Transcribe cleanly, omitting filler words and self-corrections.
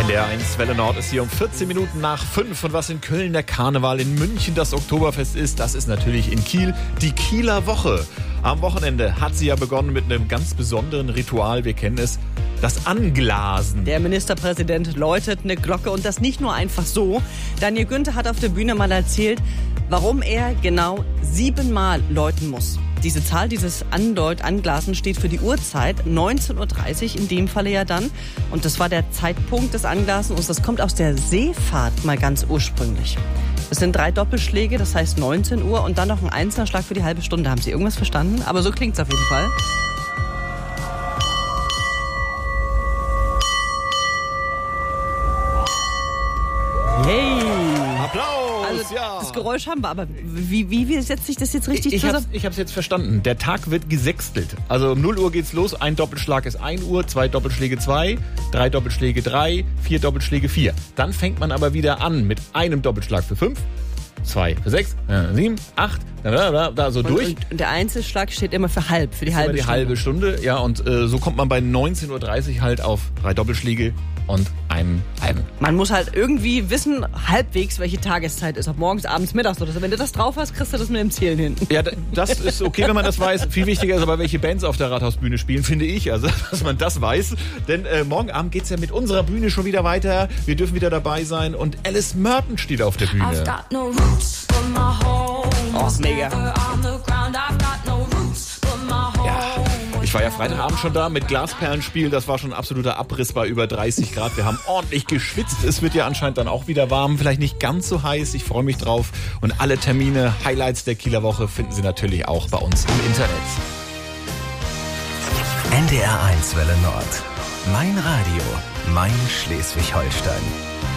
NDR1 Welle Nord ist hier um 14 Minuten nach 5. Und was in Köln der Karneval, in München das Oktoberfest ist, das ist natürlich in Kiel die Kieler Woche. Am Wochenende hat sie ja begonnen mit einem ganz besonderen Ritual. Wir kennen es, das Anglasen. Der Ministerpräsident läutet eine Glocke und das nicht nur einfach so. Daniel Günther hat auf der Bühne mal erzählt, warum er genau 7-mal läuten muss. Diese Zahl, dieses Anglasen steht für die Uhrzeit, 19.30 Uhr in dem Falle ja dann. Und das war der Zeitpunkt des Anglasens und das kommt aus der Seefahrt mal ganz ursprünglich. Es sind 3 Doppelschläge, das heißt 19 Uhr und dann noch ein einzelner Schlag für die halbe Stunde. Haben Sie irgendwas verstanden? Aber so klingt's auf jeden Fall. Hey! Applaus! Also ja. das Geräusch haben wir, aber wie setzt sich das jetzt richtig zusammen? Ich hab's jetzt verstanden. Der Tag wird gesextelt. Also um 0 Uhr geht's los. Ein Doppelschlag ist 1 Uhr, 2 Doppelschläge 2, 3 Doppelschläge 3, 4 Doppelschläge 4. Dann fängt man aber wieder an mit einem Doppelschlag für 5, 2 für 6, 7, 8, da so durch. Und der Einzelschlag steht immer für halb, für die halbe Stunde. Halbe Stunde, ja, und so kommt man bei 19.30 Uhr halt auf 3 Doppelschläge und einen halben. Man muss halt irgendwie wissen, halbwegs, welche Tageszeit ist. Ob morgens, abends, mittags oder so. Wenn du das drauf hast, kriegst du das mit dem Zählen hin. Ja, das ist okay, wenn man das weiß. Viel wichtiger ist aber, welche Bands auf der Rathausbühne spielen, finde ich. Also, dass man das weiß. Denn morgen Abend geht's ja mit unserer Bühne schon wieder weiter. Wir dürfen wieder dabei sein. Und Alice Merton steht auf der Bühne. Oh, mega. Ja, ich war ja Freitagabend schon da mit Glasperlenspiel. Das war schon ein absoluter Abriss bei über 30 Grad. Wir haben ordentlich geschwitzt. Es wird ja anscheinend dann auch wieder warm. Vielleicht nicht ganz so heiß. Ich freue mich drauf. Und alle Termine, Highlights der Kieler Woche finden Sie natürlich auch bei uns im Internet. NDR1 Welle Nord. Mein Radio. Mein Schleswig-Holstein.